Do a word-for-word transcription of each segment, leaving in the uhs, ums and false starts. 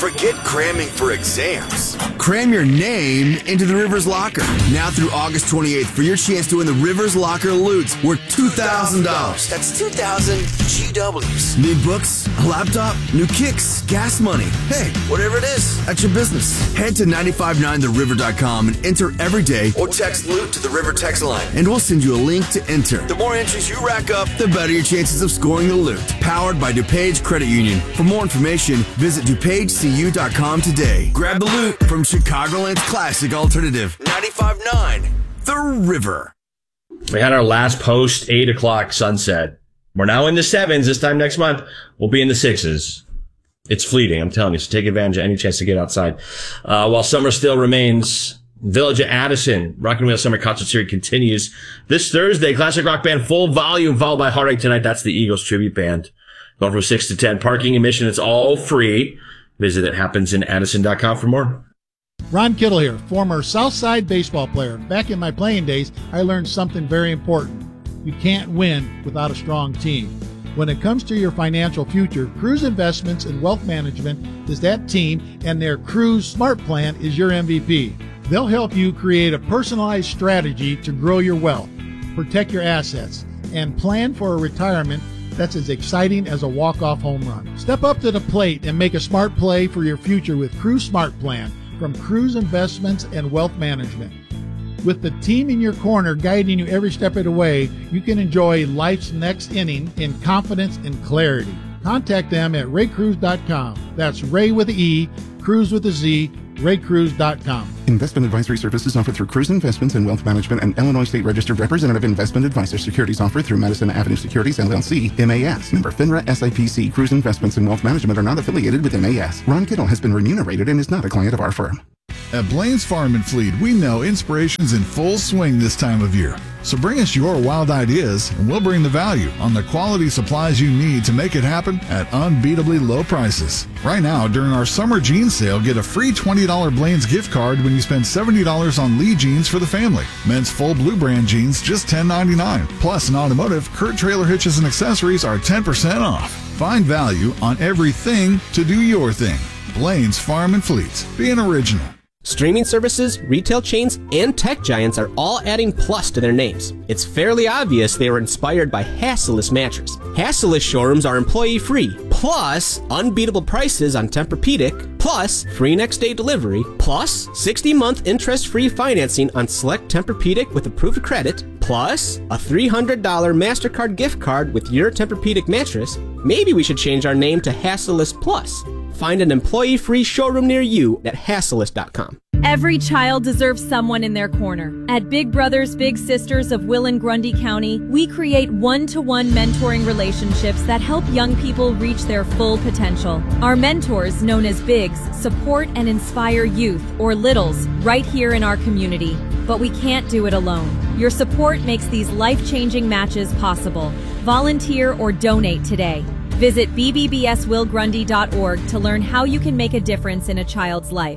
Forget cramming for exams. Cram your name into the Rivers Locker. Now through August twenty-eighth for your chance to win the Rivers Locker Loots worth two thousand dollars. That's two thousand G Ws. Need books, a laptop, new kicks, gas money. Hey, whatever it is, that's your business. Head to nine five nine the river dot com and enter every day Or text Loot to the River text line. and we'll send you a link to enter. The more entries you rack up, The better your chances of scoring the loot. Powered by DuPage Credit Union. For more information, visit DuPage C U dot com today. Grab the loot from Chicagoland's classic alternative. ninety-five point nine The River. We had our last post eight o'clock sunset. We're now in the sevens. This time next month, we'll be in the sixes. It's fleeting, I'm telling you. So take advantage of any chance to get outside. Uh, while summer still remains, Village at Addison, Rock and Wheel Summer Concert Series continues this Thursday. Classic rock band Full Volume, followed by Heartache tonight. That's the Eagles tribute band. Going from six to ten. Parking admission, it's all free. Visit it happens in addison dot com for more. Ron Kittle here, former Southside baseball player. Back in my playing days, I learned something very important. You can't win without a strong team. When it comes to your financial future, Cruise Investments and Wealth Management is that team, and their Cruise Smart Plan is your M V P. They'll help you create a personalized strategy to grow your wealth, protect your assets, and plan for a retirement that's as exciting as a walk-off home run. Step up to the plate and make a smart play for your future with Cruise Smart Plan from Cruise Investments and Wealth Management. With the team in your corner guiding you every step of the way, you can enjoy life's next inning in confidence and clarity. Contact them at ray cruise dot com. That's Ray with an E, Cruise with a Z, ray cruise dot com. Investment advisory services offered through Cruise Investments and Wealth Management and Illinois State Registered Representative Investment Advisor. Securities offered through Madison Avenue Securities, L L C, M A S. Member FINRA S I P C. Cruise Investments and Wealth Management are not affiliated with M A S. Ron Kittle has been remunerated and is not a client of our firm. At Blaine's Farm and Fleet, we know inspiration's in full swing this time of year. So bring us your wild ideas, and we'll bring the value on the quality supplies you need to make it happen at unbeatably low prices. Right now, during our summer jeans sale, get a free twenty dollars Blaine's gift card when you spend seventy dollars on Lee jeans for the family. Men's full blue brand jeans, just ten ninety-nine. Plus, in automotive, Kurt Trailer Hitches and Accessories are ten percent off. Find value on everything to do your thing. Blaine's Farm and Fleet. Be an original. Streaming services, retail chains, and tech giants are all adding plus to their names. It's fairly obvious they were inspired by Hassellus Mattress. Hassellus showrooms are employee-free, plus unbeatable prices on Tempur-Pedic, plus free next-day delivery, plus sixty-month interest-free financing on select Tempur-Pedic with approved credit, plus a three hundred dollars MasterCard gift card with your Tempur-Pedic mattress. Maybe we should change our name to Hassellus Plus. Find an employee-free showroom near you at hassellus dot com. Every child deserves someone in their corner. At Big Brothers Big Sisters of Will and Grundy County, we create one-to-one mentoring relationships that help young people reach their full potential. Our mentors, known as Bigs, support and inspire youth, or Littles, right here in our community. But we can't do it alone. Your support makes these life-changing matches possible. Volunteer or donate today. Visit b b b s will grundy dot org to learn how you can make a difference in a child's life.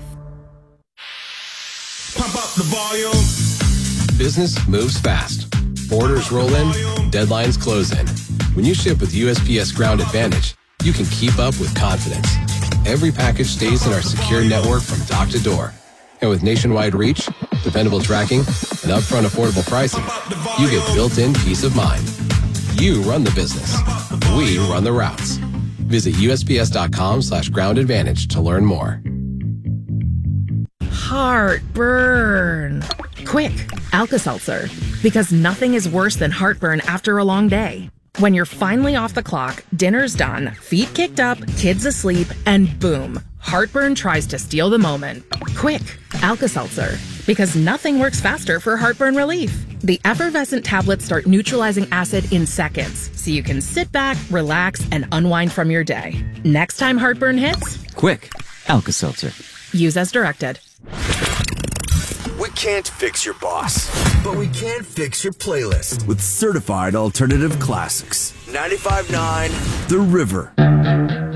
Pump up the volume. Business moves fast. Orders roll in, deadlines close in. When you ship with U S P S Ground Advantage, you can keep up with confidence. Every package stays in our secure network from dock to door. And with nationwide reach, dependable tracking, and upfront affordable pricing, you get built-in peace of mind. You run the business. We run the routes. Visit U S P S dot com slash ground advantage to learn more. Heartburn. Quick, Alka-Seltzer. Because nothing is worse than heartburn after a long day. When you're finally off the clock, dinner's done, feet kicked up, kids asleep, and boom, heartburn tries to steal the moment. Quick, Alka-Seltzer. Because nothing works faster for heartburn relief. The effervescent tablets start neutralizing acid in seconds, so you can sit back, relax, and unwind from your day. Next time heartburn hits, quick, Alka-Seltzer. Use as directed. We can't fix your boss, but we can fix your playlist with certified alternative classics. ninety-five point nine The River.